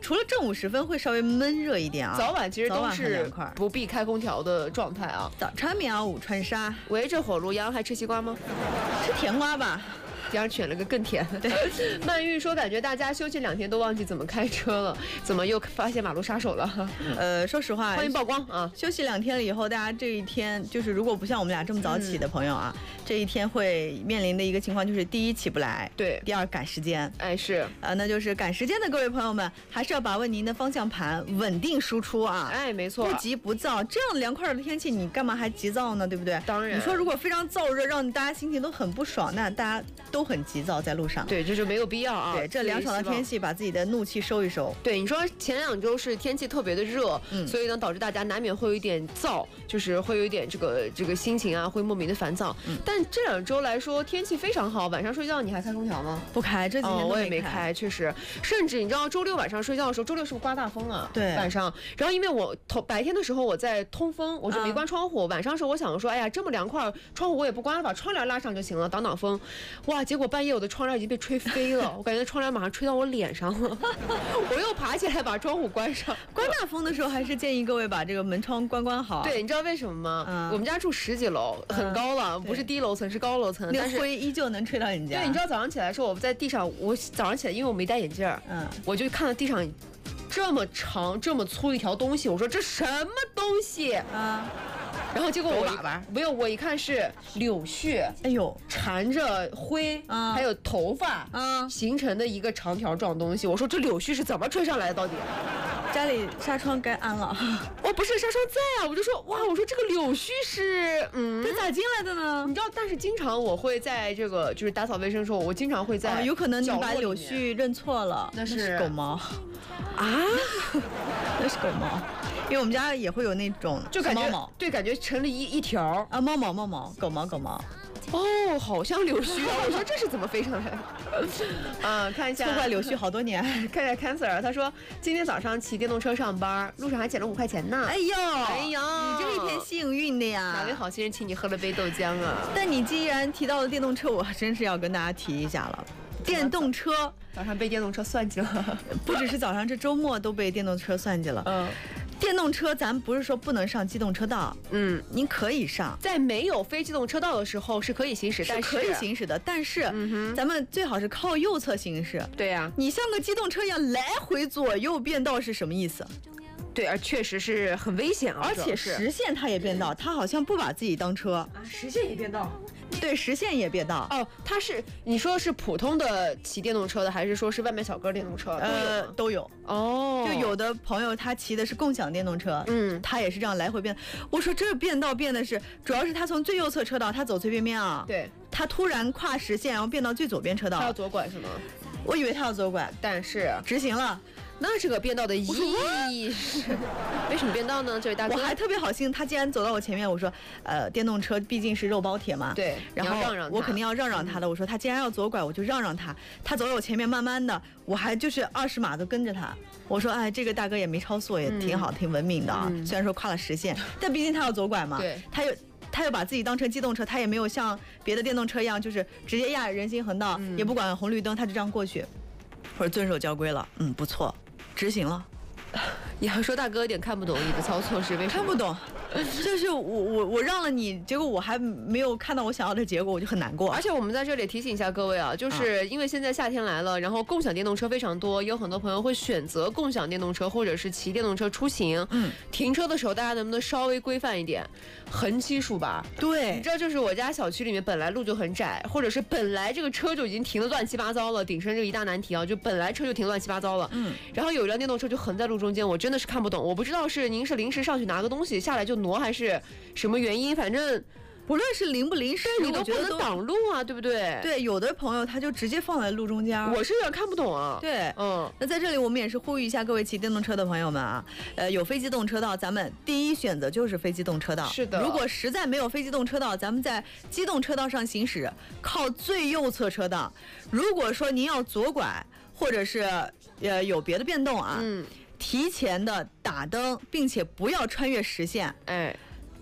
除了正午时分会稍微闷热一点啊， 早晚其实都是快， 不必开空调的状态啊。 早穿棉袄，午穿纱， 围着火炉羊还吃西瓜吗？ 吃甜瓜吧。 这样选了个更甜的。曼玉说，感觉大家休息2天都忘记怎么开车了，怎么又发现马路杀手了？ 说实话， 欢迎曝光啊！ 休息2天了以后，大家这一天就是如果不像我们俩这么早起的朋友啊，这一天会面临的一个情况就是：第一起不来， 对； 第二赶时间。 哎，是那就是赶时间的各位朋友们，还是要把握您的方向盘，稳定输出啊！ 哎，没错， 不急不躁。这样凉快的天气，你干嘛还急躁呢？对不对？ 当然， 你说如果非常燥热，让大家心情都很不爽，那大家都很急躁在路上。 对，这就没有必要啊。 对，这凉爽的天气，把自己的怒气收一收。 对，你说前2周是天气特别的热，所以呢导致大家难免会有一点燥，就是会有一点这个心情啊，会莫名的烦躁。但这2周来说天气非常好，晚上睡觉你还开空调吗？ 不开，这几天我也没开，确实。甚至你知道周六晚上睡觉的时候，周六是不是刮大风啊？ 对， 晚上。然后因为我白天的时候我在通风，我就没关窗户。晚上的时候我想说，哎呀这么凉快，窗户我也不关了，把窗帘拉上就行了，挡风。哇，结果半夜我的窗帘已经被吹飞了，我感觉窗帘马上吹到我脸上了，我又爬起来把窗户关上。 刮大风的时候，还是建议各位把这个门窗关好。 对，你知道为什么吗？我们家住10几楼，很高了，不是低楼层，是高楼层， 但是灰依旧能吹到你家。 对，你知道早上起来的时候，我在地上，我早上起来因为我没戴眼镜，我就看到地上这么长这么粗一条东西，我说这什么东西啊？然后结果我一看是柳絮， 哎呦， 缠着灰还有头发形成的一个长条状东西。我说这柳絮是怎么吹上来的？到底家里纱窗该安了？ 不是纱窗在啊，我就说哇，我说这个柳絮是这咋进来的呢？ 你知道，但是经常我会在这个就是打扫卫生的时候，我经常会在有可能你把柳絮认错了， 那是狗毛啊，那是狗毛。因为我们家也会有那种就感觉猫毛， 对，感觉成了一条啊，猫毛、狗毛。 哦，好像柳絮啊！我说这是怎么飞上来的？看一下， 错怪柳絮好多年。 看一下 Cancer， 他说今天早上骑电动车上班，路上还捡了5块钱呢。 哎呦，你这一天幸运的呀！ 哪位好心人请你喝了杯豆浆啊？ 但你既然提到了电动车，我真是要跟大家提一下了。电动车早上被电动车算计了， 不只是早上，这周末都被电动车算计了。电动车咱不是说不能上机动车道，您可以上， 在没有非机动车道的时候是可以行驶， 是可以行驶的，但是咱们最好是靠右侧行驶。 对呀， 你像个机动车一样来回左右变道是什么意思？ 对啊，确实是很危险啊！ 而且实线它也变道，它好像不把自己当车啊，实线也变道。 对，实线也变道哦。它是你说是普通的骑电动车的，还是说是外卖小哥电动车？ 都有哦。 就有的朋友他骑的是共享电动车，他也是这样来回变。我说这变道变的是，主要是他从最右侧车道他走随便便啊， 对， 他突然跨实线，然后变到最左边车道， 他要左拐是吗？ 我以为他要左拐， 但是直行了。 那这个变道的意义是为什么变道呢？这位大哥， 我还特别好心，他既然走到我前面，我说，电动车毕竟是肉包铁嘛， 对， 然后我肯定要让他的。我说他既然要左拐，我就让他。他走到我前面，慢慢的，我还就是20码都跟着他。我说，哎，这个大哥也没超速，也挺好，挺文明的啊。虽然说跨了实线，但毕竟他要左拐嘛， 对， 他又把自己当成机动车，他也没有像别的电动车一样，就是直接压人行横道，也不管红绿灯，他就这样过去，或者遵守交规了，不错。执行了， 你要说大哥有点看不懂你的操作是为什么？ 看不懂，就是我让了你，结果我还没有看到我想要的结果，我就很难过。 而且我们在这里提醒一下各位啊，就是因为现在夏天来了，然后共享电动车非常多，有很多朋友会选择共享电动车或者是骑电动车出行。停车的时候大家能不能稍微规范一点，横七竖八？ 对， 你知道，就是我家小区里面本来路就很窄，或者是本来这个车就已经停得乱七八糟了，顶上这个一大难题啊，就本来车就停得乱七八糟了。然后有一辆电动车就横在路中间，我真的是看不懂，我不知道是您是临时上去拿个东西下来就挪，还是什么原因，反正不论是临不临时， 你都不能挡路啊，对不对？ 对，有的朋友他就直接放在路中间， 我是有点看不懂啊。 对，那在这里我们也是呼吁一下各位骑电动车的朋友们啊，有非机动车道，咱们第一选择就是非机动车道。 是的， 如果实在没有非机动车道，咱们在机动车道上行驶，靠最右侧车道。如果说您要左拐，或者是有别的变动啊，提前的打灯，并且不要穿越实线。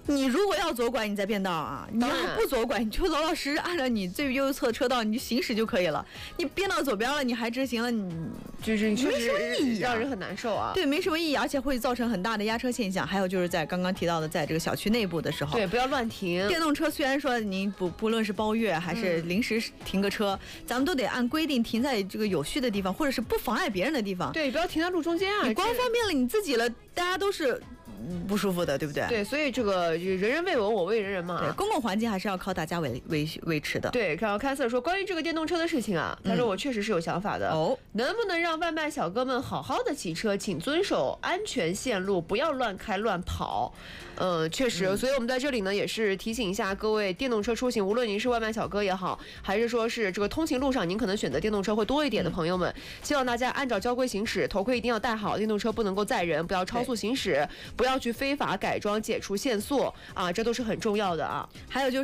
你如果要左拐，你再变道啊；你要不左拐，你就老老实实按照你最右侧车道你就行驶就可以了。你变到左边了，你还直行了，你就是没什么意义， 让人很难受啊。 对，没什么意义，而且会造成很大的压车现象。还有就是在刚刚提到的，在这个小区内部的时候， 对，不要乱停。 电动车虽然说您不论是包月还是临时停个车，咱们都得按规定停在这个有序的地方，或者是不妨碍别人的地方。 对，不要停在路中间啊！ 你光方便了你自己了，大家都是不舒服的，对不对？ 对，所以这个人人为我，我为人人嘛。 对，公共环境还是要靠大家维持的。 对，然后开瑟说，关于这个电动车的事情啊，他说我确实是有想法的。 哦， 能不能让外卖小哥们好好的骑车，请遵守安全线路，不要乱开乱跑。确实，所以我们在这里呢，也是提醒一下各位电动车出行，无论您是外卖小哥也好，还是说是这个通勤路上您可能选择电动车会多一点的朋友们，希望大家按照交规行驶，头盔一定要戴好，电动车不能够载人，不要超速行驶，不要去非法改装解除限速啊，这都是很重要的啊。 还有就是，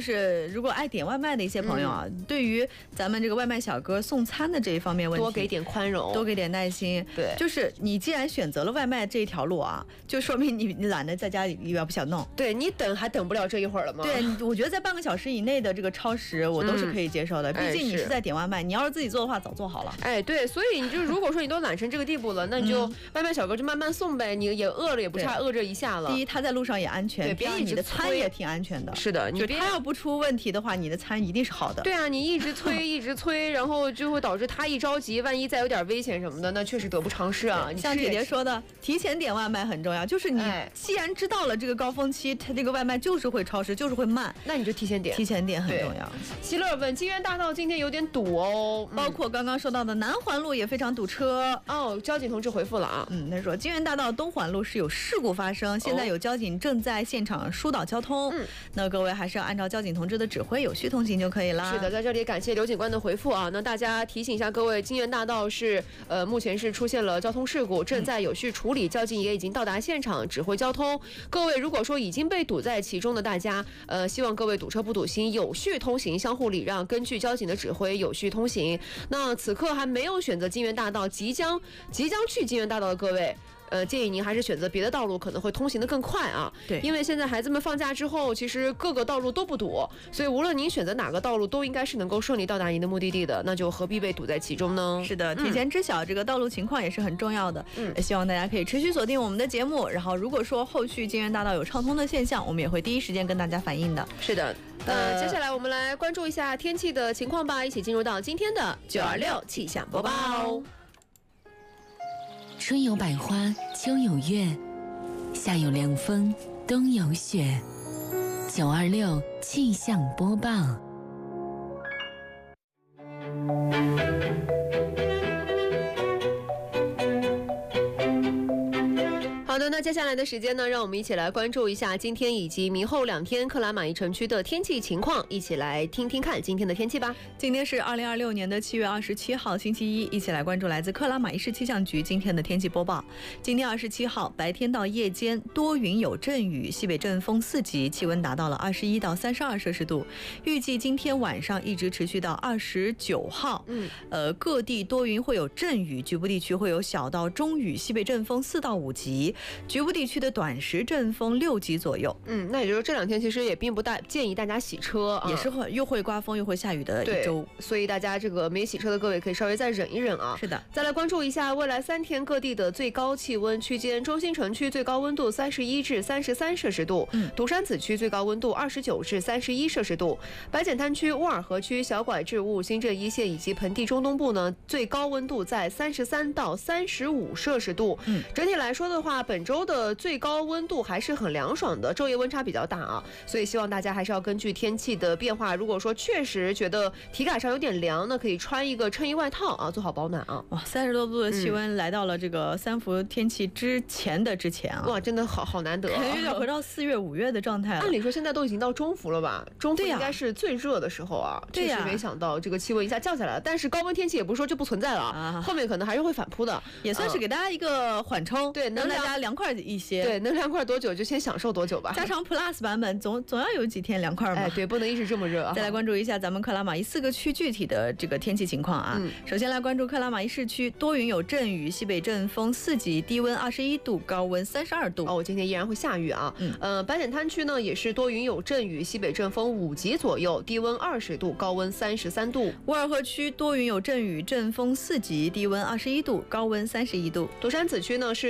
如果爱点外卖的一些朋友啊，对于咱们这个外卖小哥送餐的这一方面问题， 多给点宽容， 多给点耐心。 对， 就是你既然选择了外卖这一条路啊，就说明你懒得在家里也不想弄。 对，你等还等不了这一会儿了吗？ 对，我觉得在半个小时以内的这个超时，我都是可以接受的。毕竟你是在点外卖，你要是自己做的话，早做好了。 哎，对，所以你就如果说你都懒成这个地步了，那你就外卖小哥就慢慢送呗。你也饿了，也不差饿这一下了。 第一，他在路上也安全；第二，你的餐也挺安全的。 是的， 就他要不出问题的话，你的餐一定是好的。 对啊，你一直催，一直催，然后就会导致他一着急，万一再有点危险什么的，那确实得不偿失啊。 像姐姐说的，提前点外卖很重要，就是你既然知道了这个高峰期，它这个外卖就是会超时，就是会慢， 那你就提前点， 提前点很重要。 希乐问金源大道今天有点堵哦， 包括刚刚说到的南环路也非常堵车哦。交警同志回复了啊， 他说金源大道东环路是有事故发生，现在有交警正在现场疏导交通。那各位还是要按照交警同志的指挥有序通行就可以啦。 是的，在这里感谢刘警官的回复啊。那大家提醒一下各位，金源大道是目前是出现了交通事故，正在有序处理，交警也已经到达现场指挥交通。各位如果说已经被堵在其中的大家，希望各位堵车不堵心，有序通行，相互礼让，根据交警的指挥有序通行。那此刻还没有选择金源大道，即将去金源大道的各位，建议您还是选择别的道路，可能会通行得更快啊。 对， 因为现在孩子们放假之后，其实各个道路都不堵，所以无论您选择哪个道路，都应该是能够顺利到达您的目的地的，那就何必被堵在其中呢？ 是的，提前知晓这个道路情况也是很重要的。希望大家可以持续锁定我们的节目，然后如果说后续金源大道有畅通的现象，我们也会第一时间跟大家反映的。 是的。接下来我们来关注一下天气的情况吧，一起进入到今天的926气象播报。 春有百花，秋有月，夏有凉风，冬有雪。926气象播报。 好的，那接下来的时间呢，让我们一起来关注一下今天以及明后2天克拉玛依城区的天气情况，一起来听听看今天的天气吧。 今天是2026年的7月27号星期一，一起来关注来自克拉玛依市气象局今天的天气播报。今天27号白天到夜间多云有阵雨，西北阵风4级，气温达到了21到32摄氏度。预计今天晚上一直持续到29号。各地多云会有阵雨，局部地区会有小到中雨，西北阵风4到5级。局部地区的短时阵风6级左右。 那也就是说这2天其实也并不建议大家洗车啊， 也是又会刮风又会下雨的一周， 所以大家这个没洗车的各位可以稍微再忍一忍啊。 是的， 再来关注一下未来3天各地的最高气温区间，中心城区最高温度31至33摄氏度，独山子区最高温度29至31摄氏度，白碱滩区、乌尔河区、小拐至乌新镇一线以及盆地中东部呢，最高温度在33到35摄氏度。整体来说的话，本周的最高温度还是很凉爽的，昼夜温差比较大啊，所以希望大家还是要根据天气的变化，如果说确实觉得体感上有点凉，那可以穿一个衬衣外套啊，做好保暖啊。 哇，30多度的气温来到了这个3伏天气之前啊！ 哇，真的好难得， 感觉有点回到4月、5月的状态了。 按理说现在都已经到中伏了吧？中伏应该是最热的时候啊。 对呀， 确实没想到这个气温一下降下来了，但是高温天气也不是说就不存在了啊，后面可能还是会反扑的， 也算是给大家一个缓冲， 对， 让大家凉快一些。 对，能凉快多久就先享受多久吧。 加长 Plus 版本总要有几天凉快嘛。 哎，对，不能一直这么热啊。 再来关注一下咱们克拉玛依4个区具体的这个天气情况啊。首先来关注克拉玛依市区，多云有阵雨，西北阵风4级，低温21度，高温32度。 哦，今天依然会下雨啊。白点滩区呢也是多云有阵雨，西北阵风5级左右，低温20度，高温33度。 乌尔河区多云有阵雨，阵风4级，低温21度，高温31度。 独山子区呢是